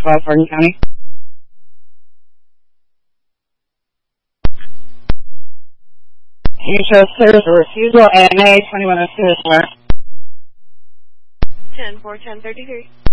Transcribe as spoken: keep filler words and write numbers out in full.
twelve, Hardin County. You show service or refusal, A M A twenty-one oh two is where? ten four ten thirty-three.